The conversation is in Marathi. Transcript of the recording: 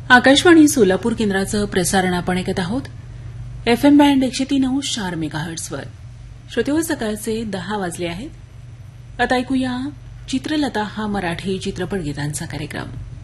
आकाशवाणी सोलापूर केंद्राचं प्रसारण आपण ऐकत आहोत. FM band 103.4 मेगाहर्ट्झवर. श्रोतेहो, सकाळचे 10 वाजले आहेत. आता ऐकूया चित्रलता हा मराठी चित्रपट गीतांचा कार्यक्रम.